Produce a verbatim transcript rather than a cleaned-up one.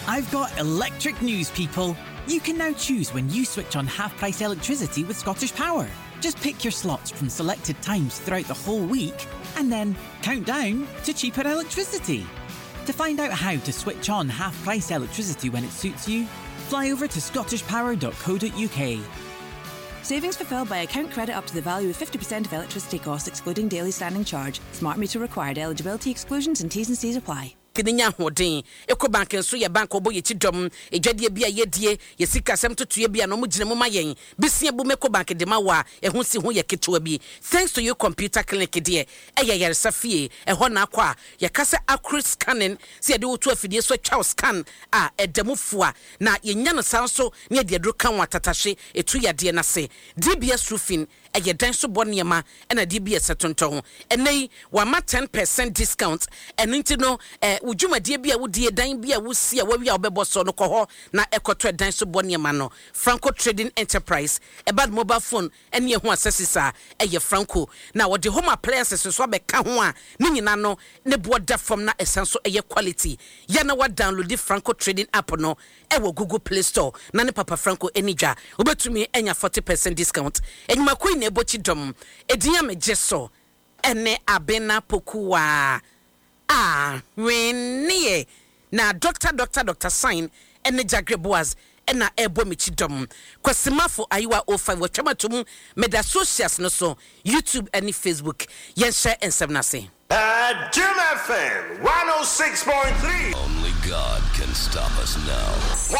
I've got electric news, people. You can now choose when you switch on half-price electricity with Scottish Power. Just pick your slots from selected times throughout the whole week and then count down to cheaper electricity. To find out how to switch on half-price electricity when it suits you, fly over to scottish power dot co dot uk. Savings fulfilled by account credit up to the value of fifty percent of electricity costs excluding daily standing charge. Smart meter required. Eligibility exclusions and T's and C's apply. Kidinya hodin Eco Bank and so ya bank obo ye tidom ejwadie bia ye die ye sika sem totue bia no mo gine mo mayen bisia bu Eco Bank de ma wa ehun si ho ye ketewa bi thanks to your computer clinic de eye yare safie eho na akwa ye kase accurate scanning se ye de woto afidie so twa scan a edamufo a na ye nya no sanso ne de adro kan watatahye etu ya de na se D B S roofing eye dan so boniema na D B S tonton enei wa ma ten percent discount eninti no eh ujumade bia wodie dan bia wosia wawi a obebo so no koho na ekoto dan so boniema no Franco Trading Enterprise ebad mobile phone ene ho accessories a eye Franco na wode home appliances so abeka ho a ne nyina no ne boda form na esenso eye quality ya na wa download the Franco Trading app no e wo Google Play Store na ne Papa Franco enija obetumi enya forty percent discount enyuma koi na ebochi dom edinya mejeso ene abena pokuwa ah when na doctor doctor doctor sign ene Jagre Boaz ena ebo michi dom kwasimafo ayiwa oh five watchamatum meda socials no so YouTube and Facebook yen share and seven say at Jim F M one oh six point three. Only God can stop us now.